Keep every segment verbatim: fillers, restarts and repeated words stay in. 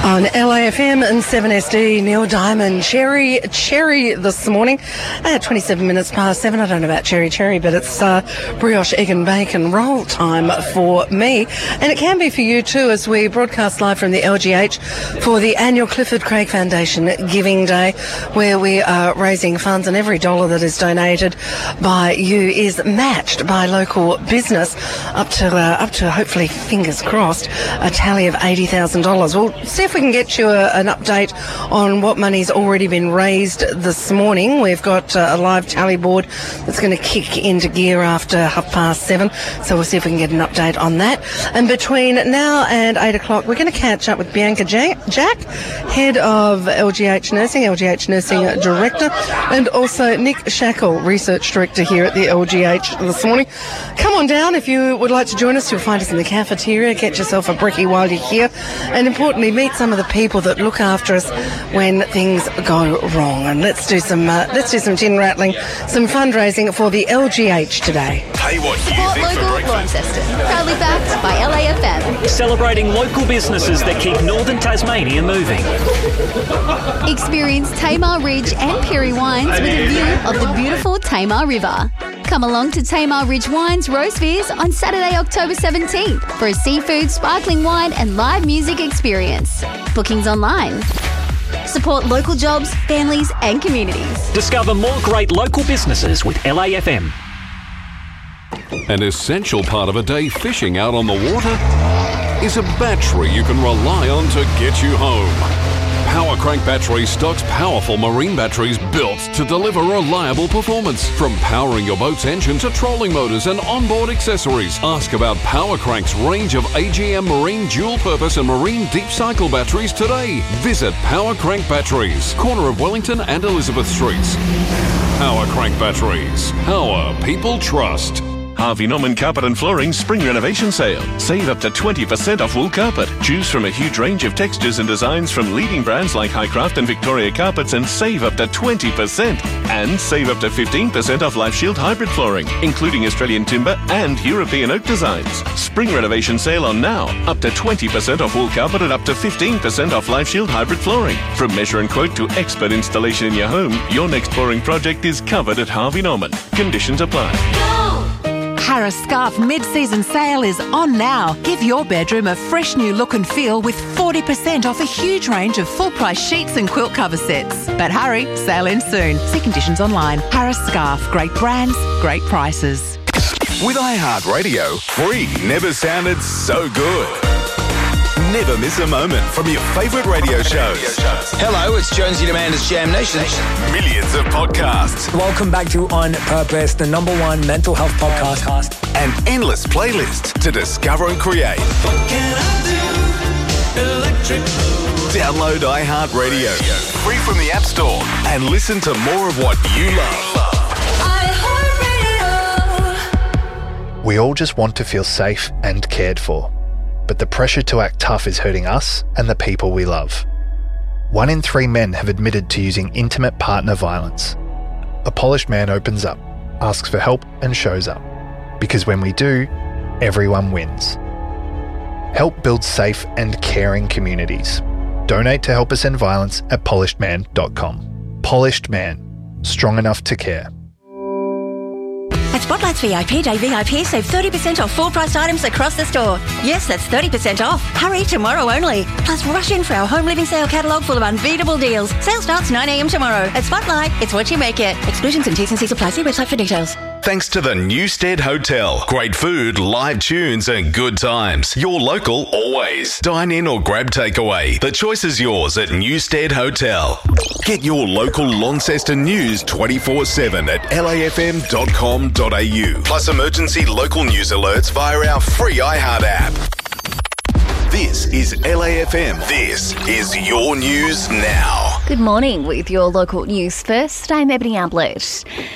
On L A F M and seven S D, Neil Diamond, Cherry Cherry this morning at twenty-seven minutes past seven. I don't know about Cherry Cherry, but it's uh, brioche, egg and bacon roll time for me. And it can be for you too, as we broadcast live from the L G H for the annual Clifford Craig Foundation Giving Day, where we are raising funds, and every dollar that is donated by you is matched by local business up to, uh, up to hopefully, fingers crossed, a tally of eighty thousand dollars. We'll see if we can get you a, an update on what money's already been raised this morning. We've got uh, a live tally board that's going to kick into gear after half past seven, so we'll see if we can get an update on that. And between now and eight o'clock, we're going to catch up with Bianca Jack, head of L G H Nursing, L G H Nursing Director, and also Nick Shackle, Research Director here at the L G H this morning. Come on down if you would like to join us. You'll find us in the cafeteria. Get yourself a brekkie while you're here, and importantly, meet some of the people that look after us when things go wrong. And let's do some uh, let's do some tin rattling, some fundraising for the L G H today. Hey, what you Support think local, for breakfast? Launceston. Proudly backed by L A F M. Celebrating local businesses that keep northern Tasmania moving. Experience Tamar Ridge and Perry Wines with a view of the beautiful Tamar River. Come along to Tamar Ridge Wines Roast Beers on Saturday, October seventeenth for a seafood, sparkling wine and live music experience. Bookings online. Support local jobs, families and communities. Discover more great local businesses with L A F M. An essential part of a day fishing out on the water is a battery you can rely on to get you home. Power Crank Batteries stocks powerful marine batteries built to deliver reliable performance. From powering your boat's engine to trolling motors and onboard accessories. Ask about Power Crank's range of A G M marine dual-purpose and marine deep cycle batteries today. Visit Power Crank Batteries, corner of Wellington and Elizabeth Streets. Power Crank Batteries. Power people trust. Harvey Norman Carpet and Flooring Spring Renovation Sale. Save up to twenty percent off wool carpet. Choose from a huge range of textures and designs from leading brands like Highcraft and Victoria Carpets and save up to twenty percent. And save up to fifteen percent off Life Shield hybrid flooring, including Australian timber and European oak designs. Spring Renovation Sale on now. Up to twenty percent off wool carpet and up to fifteen percent off Life Shield hybrid flooring. From measure and quote to expert installation in your home, your next flooring project is covered at Harvey Norman. Conditions apply. Harris Scarf mid-season sale is on now. Give your bedroom a fresh new look and feel with forty percent off a huge range of full-price sheets and quilt cover sets. But hurry, sale ends soon. See conditions online. Harris Scarf, great brands, great prices. With iHeartRadio, free never sounded so good. Never miss a moment from your favourite radio shows. Hello, it's Jonesy Demanda's Jam Nation. Millions of podcasts Welcome back to On Purpose, the number one mental health podcast. and endless playlists to discover and create. What can I do? Electric. Download iHeartRadio free from the App Store and listen to more of what you love. iHeartRadio. We all just want to feel safe and cared for. But the pressure to act tough is hurting us and the people we love. One in three men have admitted to using intimate partner violence. A polished man opens up, asks for help and shows up. Because when we do, everyone wins. Help build safe and caring communities. Donate to Help Us End Violence at polished man dot com. Polished Man. Strong enough to care. At Spotlight's V I P Day V I P, save thirty percent off full-priced items across the store. Yes, that's thirty percent off. Hurry, tomorrow only. Plus, rush in for our home living sale catalogue full of unbeatable deals. Sale starts nine a.m. tomorrow. At Spotlight, it's what you make it. Exclusions and T's and C's apply. See website for details. Thanks to the Newstead Hotel. Great food, live tunes and good times. Your local always. Dine in or grab takeaway. The choice is yours at Newstead Hotel. Get your local Launceston news twenty-four seven at L A F M dot com dot A U. Plus emergency local news alerts via our free iHeart app. This is L A F M. This is your news now. Good morning with your local news first. I'm Ebony Ablett.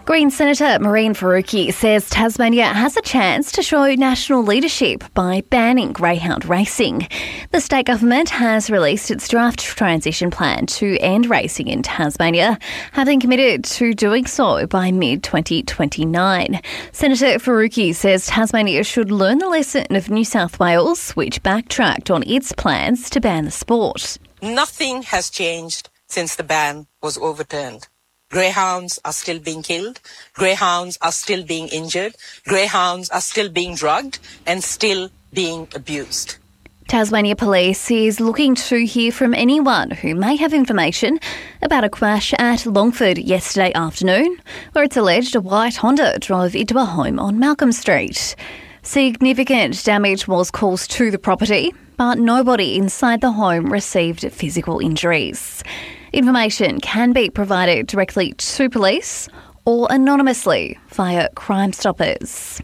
Green Senator Mehreen Faruqi says Tasmania has a chance to show national leadership by banning greyhound racing. The state government has released its draft transition plan to end racing in Tasmania, having committed to doing so by mid twenty twenty-nine. Senator Faruqi says Tasmania should learn the lesson of New South Wales, which backtracked on its plans to ban the sport. Nothing has changed since the ban was overturned. Greyhounds are still being killed, greyhounds are still being injured, greyhounds are still being drugged and still being abused. Tasmania Police is looking to hear from anyone who may have information about a crash at Longford yesterday afternoon, where it's alleged a white Honda drove into a home on Malcolm Street. Significant damage was caused to the property, but nobody inside the home received physical injuries. Information can be provided directly to police or anonymously via Crime Stoppers.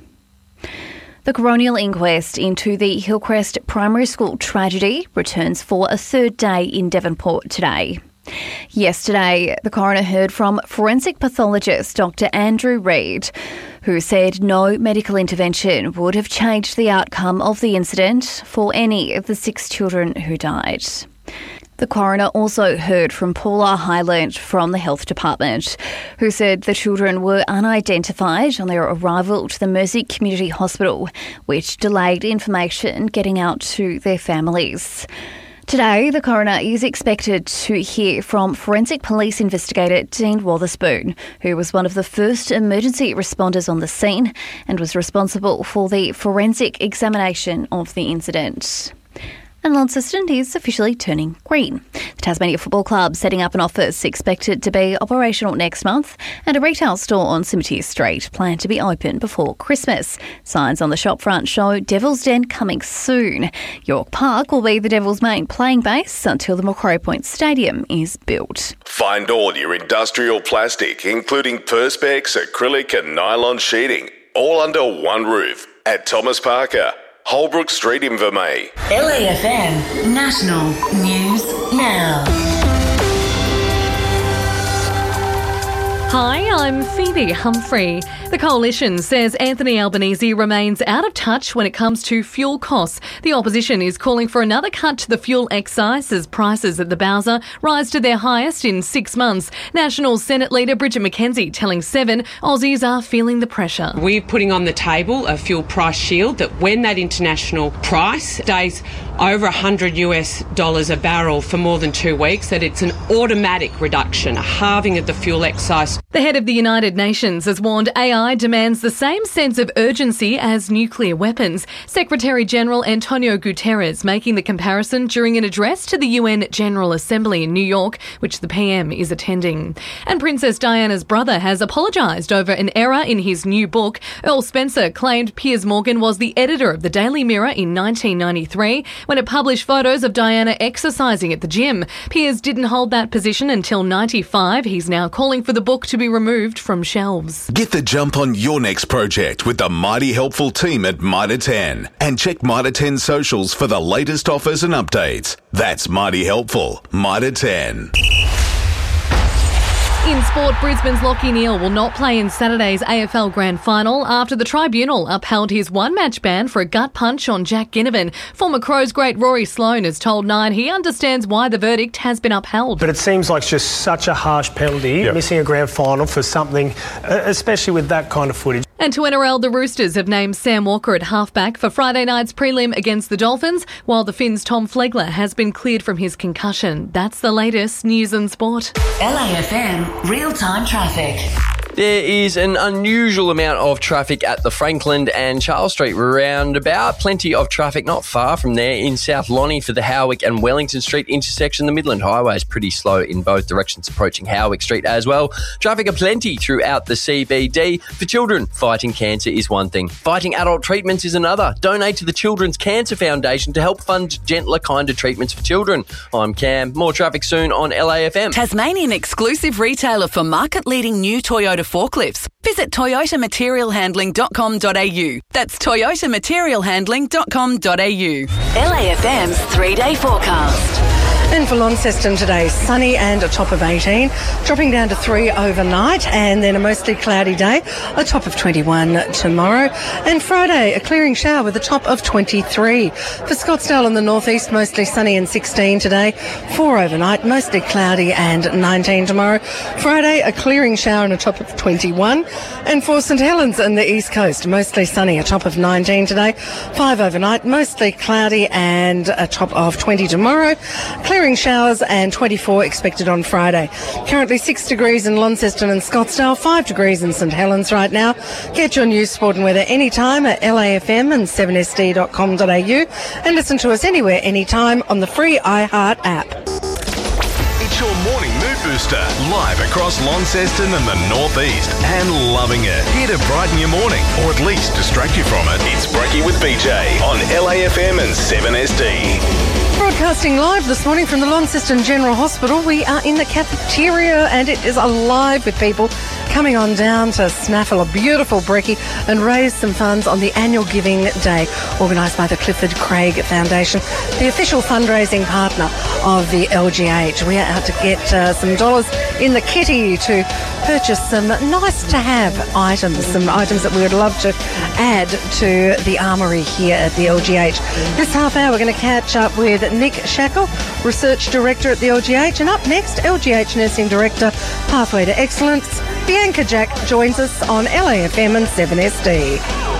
The coronial inquest into the Hillcrest Primary School tragedy returns for a third day in Devonport today. Yesterday, the coroner heard from forensic pathologist Doctor Andrew Reid, who said no medical intervention would have changed the outcome of the incident for any of the six children who died. The coroner also heard from Paula Highland from the Health Department, who said the children were unidentified on their arrival to the Mersey Community Hospital, which delayed information getting out to their families. Today, the coroner is expected to hear from forensic police investigator Dean Wotherspoon, who was one of the first emergency responders on the scene and was responsible for the forensic examination of the incident. And Launceston is officially turning green. The Tasmania Football Club setting up an office expected to be operational next month, and a retail store on Cimetière Street planned to be open before Christmas. Signs on the shop front show Devil's Den coming soon. York Park will be the Devils' main playing base until the Macquarie Point Stadium is built. Find all your industrial plastic, including Perspex, acrylic and nylon sheeting, all under one roof at Thomas Parker, Holbrook Street, Invermay. L A F M National News Now. Hi, I'm Phoebe Humphrey. The Coalition says Anthony Albanese remains out of touch when it comes to fuel costs. The opposition is calling for another cut to the fuel excise as prices at the Bowser rise to their highest in six months. National Senate Leader Bridget McKenzie telling Seven Aussies are feeling the pressure. We're putting on the table a fuel price shield that when that international price stays over one hundred US dollars a barrel for more than two weeks, that it's an automatic reduction, a halving of the fuel excise. The head of the United Nations has warned A I demands the same sense of urgency as nuclear weapons. Secretary-General Antonio Guterres making the comparison during an address to the U N General Assembly in New York, which the P M is attending. And Princess Diana's brother has apologised over an error in his new book. Earl Spencer claimed Piers Morgan was the editor of the Daily Mirror in nineteen ninety-three when it published photos of Diana exercising at the gym. Piers didn't hold that position until ninety-five. He's now calling for the book to be removed from shelves. Get the jump on your next project with the mighty helpful team at Mitre ten. And check Mitre ten socials for the latest offers and updates. That's mighty helpful. Mitre ten. In sport, Brisbane's Lachie Neale will not play in Saturday's A F L Grand Final after the tribunal upheld his one-match ban for a gut punch on Jack Ginnivan. Former Crows great Rory Sloane has told Nine he understands why the verdict has been upheld. But it seems like just such a harsh penalty, yep. Missing a grand final for something, especially with that kind of footage. And to N R L, the Roosters have named Sam Walker at halfback for Friday night's prelim against the Dolphins, while the Finns' Tom Flegler has been cleared from his concussion. That's the latest news and sport. L A F M Real-Time Traffic. There is an unusual amount of traffic at the Franklin and Charles Street roundabout. Plenty of traffic not far from there in South Lonnie for the Howick and Wellington Street intersection. The Midland Highway is pretty slow in both directions approaching Howick Street as well. Traffic aplenty throughout the C B D. For children, fighting cancer is one thing. Fighting adult treatments is another. Donate to the Children's Cancer Foundation to help fund gentler, kinder treatments for children. I'm Cam. More traffic soon on L A F M. Tasmanian exclusive retailer for market-leading new Toyota forklifts. Visit toyota material handling dot com dot a u. That's toyota material handling dot com dot a u. L A F M's three-day forecast. And for Launceston today, sunny and a top of eighteen, dropping down to three overnight, and then a mostly cloudy day, a top of twenty-one tomorrow. And Friday, a clearing shower with a top of twenty-three. For Scottsdale in the northeast, mostly sunny and sixteen today, four overnight, mostly cloudy and nineteen tomorrow. Friday, a clearing shower and a top of twenty-one. And for St Helens in the east coast, mostly sunny, a top of nineteen today, five overnight, mostly cloudy and a top of twenty tomorrow. Clearing showers and twenty-four expected on Friday. Currently six degrees in Launceston and Scottsdale, five degrees in St Helens right now. Get your news, sport and weather anytime at L A F M and seven S D dot com dot A U and listen to us anywhere, anytime on the free iHeart app. It's your morning mood booster, live across Launceston and the northeast, and loving it. Here to brighten your morning, or at least distract you from it. It's Brekkie with B J on L A F M and seven S D. Broadcasting live this morning from the Launceston General Hospital. We are in the cafeteria and it is alive with people coming on down to snaffle a beautiful brekkie and raise some funds on the annual Giving Day, organised by the Clifford Craig Foundation, the official fundraising partner of the L G H. We are out to get uh, some dollars in the kitty to purchase some nice-to-have items, some items that we would love to add to the armoury here at the L G H. This half hour, we're going to catch up with Nick Shackle, Research Director at the L G H, and up next, L G H Nursing Director, Pathway to Excellence, Bianca Jack joins us on L A F M and seven S D.